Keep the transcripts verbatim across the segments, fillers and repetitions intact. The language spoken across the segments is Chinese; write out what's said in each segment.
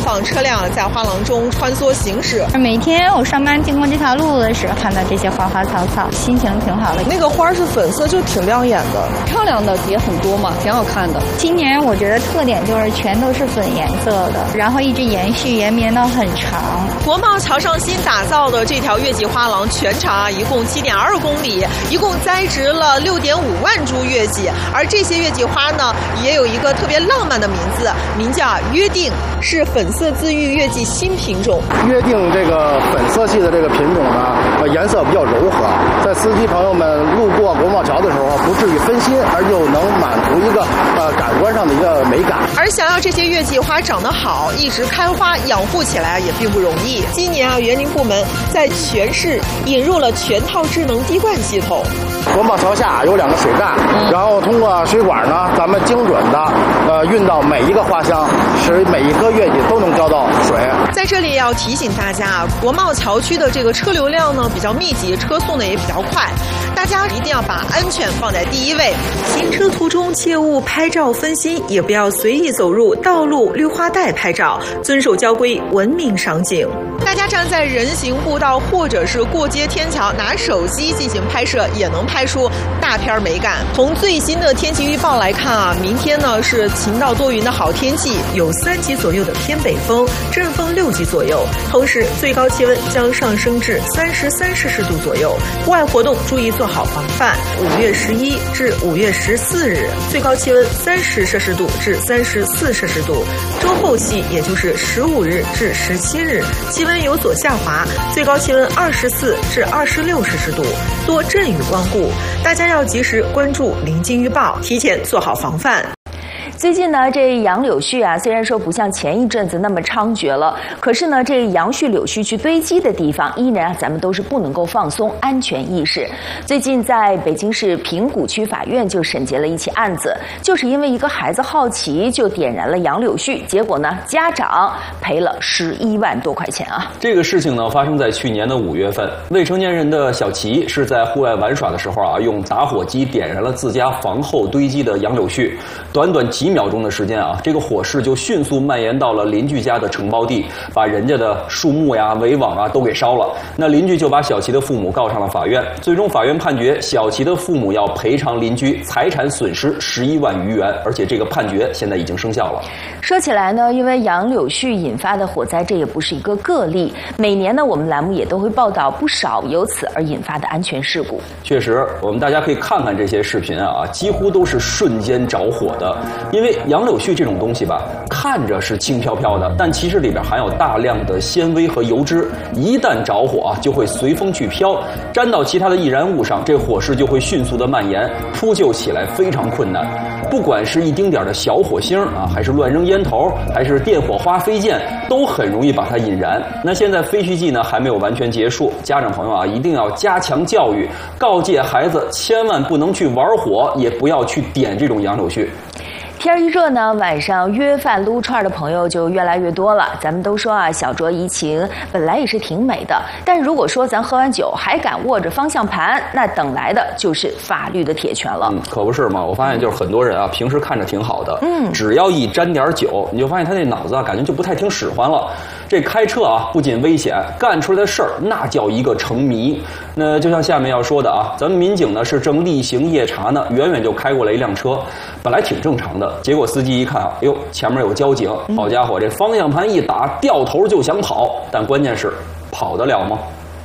放车辆在花廊中穿梭行驶。 每天我上班经过这条路的时候，看到这些花花草草，心情挺好的。 那个花是粉色，就挺亮眼的， 漂亮的也很多嘛，挺好看的。 今年我觉得特点就是全都是粉颜色的，然后一直延续延绵到很长。 国贸桥上新打造的这条月季花廊，全长啊一共七点二公里，一共栽植了六点五万株月季，而这些月季花呢，也有一个特别浪漫的名字，名叫约定，是粉色自愈月季新品种。 约定这个粉色系的这个品种呢，呃，颜色比较柔和，在司机朋友们路过国贸桥的时候，不至于分心，而又能满足一个呃感官上的一个美感。 而想要这些月季花长得好，一直开花养护起来也并不容易。今年啊，园林部门在全市引入了全套智能滴灌系统。 国贸桥下有两个水站，然后通过水管呢，咱们精准的呃运到每一个花箱，使每一颗月季都能浇到水。 在这里也要提醒大家啊，国贸桥区的这个车流量呢比较密集，车速呢也比较快，大家一定要把安全放在第一位。行车途中切勿拍照分心，也不要随意走入道路绿化带拍照，遵守交规，文明赏景。大家站在人行步道或者是过街天桥，拿手机进行拍摄，也能拍出大片美感。从最新的天气预报来看啊，明天呢是晴到多云的好天气，有三级左右的偏北风，阵风六级左右，同时最高气温将上升至三十三摄氏度左右。户外活动注意做好防范。五月十一至五月十四日，最高气温三十摄氏度至三十四摄氏度。周后期也就是十五日至十七日，气温有所下滑，最高气温二十四至二十六摄氏度，多阵雨光顾。大家要及时关注临近预报，提前做好防范。 最近呢，这杨柳絮啊，虽然说不像前一阵子那么猖獗了，可是呢，这杨絮、柳絮去堆积的地方，依然啊，咱们都是不能够放松安全意识。最近在北京市平谷区法院就审结了一起案子，就是因为一个孩子好奇就点燃了杨柳絮，结果呢，家长赔了十一万多块钱啊。 这个事情呢，发生在去年的五月份，未成年人的小齐是在户外玩耍的时候啊，用打火机点燃了自家房后堆积的杨柳絮，短短几。几秒钟的时间啊，这个火势就迅速蔓延到了邻居家的承包地，把人家的树木呀、围网啊都给烧了。那邻居就把小齐的父母告上了法院，最终法院判决小齐的父母要赔偿邻居财产损失十一万余元，而且这个判决现在已经生效了。 说起来呢，因为杨柳絮引发的火灾，这也不是一个个例，每年呢，我们栏目也都会报道不少由此而引发的安全事故。 确实，我们大家可以看看这些视频啊，几乎都是瞬间着火的。因为杨柳絮这种东西吧，看着是轻飘飘的，但其实里边含有大量的纤维和油脂，一旦着火啊，就会随风去飘，沾到其他的易燃物上，这火势就会迅速的蔓延，扑救起来非常困难。不管是一丁点的小火星啊，还是乱扔烟头，还是电火花飞溅，都很容易把它引燃。那现在废墟季呢还没有完全结束，家长朋友啊一定要加强教育，告诫孩子千万不能去玩火，也不要去点这种杨柳絮。 天一热呢，晚上约饭撸串的朋友就越来越多了。咱们都说啊，小酌怡情本来也是挺美的，但如果说咱喝完酒还敢握着方向盘，那等来的就是法律的铁拳了。 嗯，可不是嘛！我发现就是很多人啊，平时看着挺好的，嗯，只要一沾点酒，你就发现他那脑子啊，感觉就不太听使唤了。这开车啊，不仅危险，干出来的事儿那叫一个成谜。那就像下面要说的啊，咱们民警呢是正例行夜查呢，远远就开过来一辆车，本来挺正常的。结果司机一看啊，哟，前面有交警，好家伙，这方向盘一打，掉头就想跑，但关键是跑得了吗？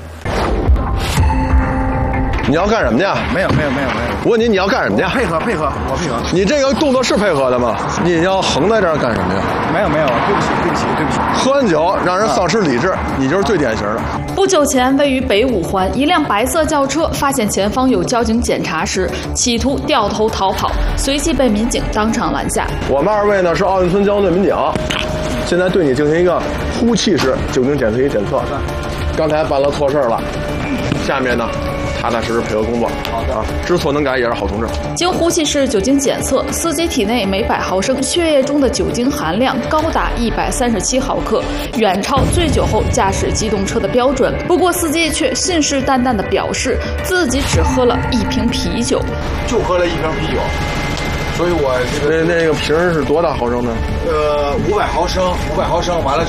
你要干什么去？ 没有没有没有没有。 我问你，你要干什么去？ 配合配合，我配合。 你这个动作是配合的吗？你要横在这儿干什么呀？ 没有没有，对不起对不起对不起。 喝完酒让人丧失理智，你就是最典型的。 不久前，位于北五环一辆白色轿车发现前方有交警检查时，企图掉头逃跑，随即被民警当场拦下。 我们二位呢是奥运村交通队民警，现在对你进行一个呼气式酒精检测仪检测。刚才办了错事了，下面呢？踏踏实实配合工作，好的啊，知错能改也是好同志。 经呼气式酒精检测，司机体内每百毫升血液中的酒精含量高达一百三十七毫克，远超醉酒后驾驶机动车的标准。不过，司机却信誓旦旦地表示自己只喝了一瓶啤酒， 就喝了一瓶啤酒。所以我这个那那个瓶是多大毫升呢？ 呃，五百毫升，五百毫升完了之